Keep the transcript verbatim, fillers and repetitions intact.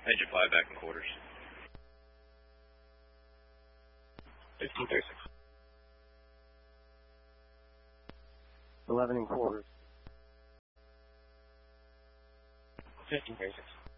Engine five back in quarters. fifteen thirty-six. eleven in quarters. fifteen thirty-six.